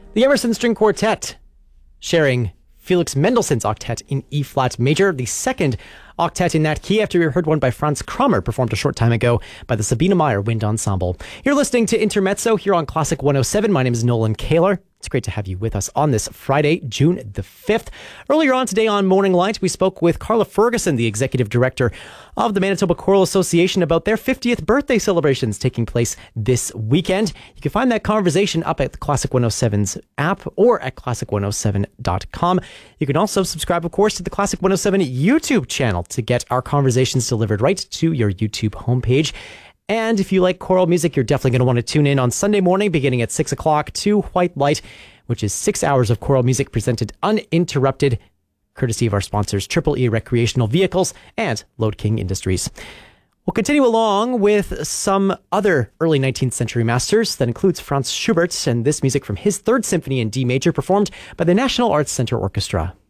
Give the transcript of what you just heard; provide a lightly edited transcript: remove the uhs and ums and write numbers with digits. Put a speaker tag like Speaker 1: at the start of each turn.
Speaker 1: The Emerson String Quartet, sharing Felix Mendelssohn's octet in E-flat major, the second octet in that key after we heard one by Franz Kramer performed a short time ago by the Sabine Meyer Wind Ensemble. You're listening to Intermezzo here on Classic 107. My name is Nolan Kaler. It's great to have you with us on this Friday, June the 5th. Earlier on today on Morning Light, we spoke with Carla Ferguson, the executive director of the Manitoba Choral Association, about their 50th birthday celebrations taking place this weekend. You can find that conversation up at the Classic 107's app or at classic107.com. You can also subscribe, of course, to the Classic 107 YouTube channel to get our conversations delivered right to your YouTube homepage. And if you like choral music, you're definitely going to want to tune in on Sunday morning beginning at 6 o'clock to White Light, which is 6 hours of choral music presented uninterrupted, courtesy of our sponsors, Triple E Recreational Vehicles and Lode King Industries. We'll continue along with some other early 19th century masters. That includes Franz Schubert and this music from his Third Symphony in D major performed by the National Arts Center Orchestra.